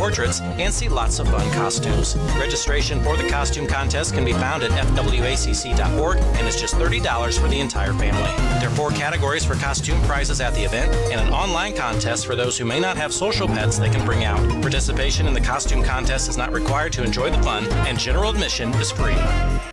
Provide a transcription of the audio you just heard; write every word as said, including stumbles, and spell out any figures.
portraits, and see lots of fun costumes. Registration for the costume contest can be found at f w a c c dot org and is just thirty dollars for the entire family. There are four categories for costume prizes at the event and an online contest for those who may not have social pets they can bring out. Participation in the costume contest is not required to enjoy the fun, and general admission is free.